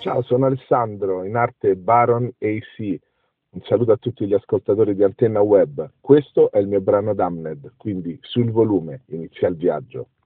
Ciao, sono Alessandro, in arte Baron AC. Un saluto a tutti gli ascoltatori di Antenna Web. Questo è il mio brano Damned, quindi sul volume inizia il viaggio.